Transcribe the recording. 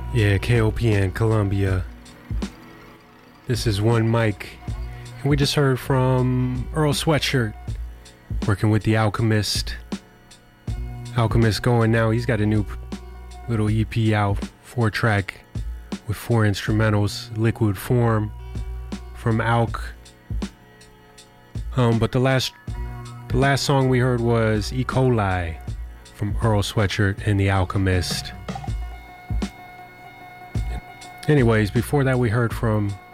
Yeah, KOP and Columbia. This is One Mic. And we just heard from Earl Sweatshirt, working with The Alchemist. Alchemist going now. He's got a new little EP out, 4-track with 4 instrumentals, Liquid Form from Alk. But the last song we heard was E. coli from Earl Sweatshirt and The Alchemist. Anyways, before that we heard from